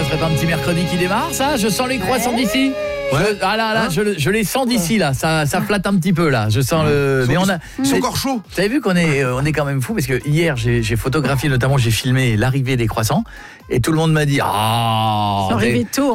serait pas un petit mercredi qui démarre, ça? Je sens les croissants d'ici. Je les sens d'ici là, ça flatte un petit peu là. Je sens le. Mais ils sont encore chauds. Vous avez vu qu'on est quand même fou parce que hier j'ai photographié, notamment j'ai filmé l'arrivée des croissants et tout le monde m'a dit c'est arrivé tôt.